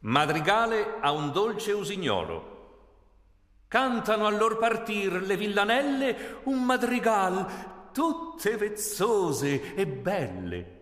Madrigale a un dolce usignolo. Cantano al lor partir le villanelle un madrigal tutte vezzose e belle.